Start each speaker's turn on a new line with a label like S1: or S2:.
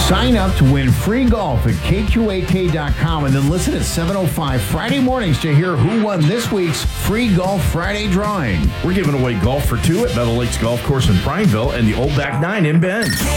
S1: Sign up to win free golf at KQAK.com and then listen at 7:05 Friday mornings to hear who won this week's free Golf Friday drawing.
S2: We're giving away golf for two at Meadow Lakes Golf Course in Prineville and the Old Back 9 in Bend.